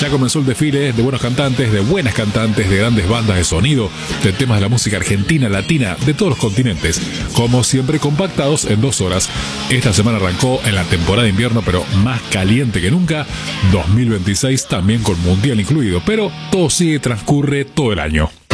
Ya comenzó el desfile de buenos cantantes, de buenas cantantes, de grandes bandas de sonido, de temas de la música argentina, latina, de todos los continentes. Como siempre, compactados en 2 horas. Esta semana arrancó en la temporada de invierno, pero más caliente que nunca. 2026 también con mundial incluido, pero todo sigue, transcurre todo el año.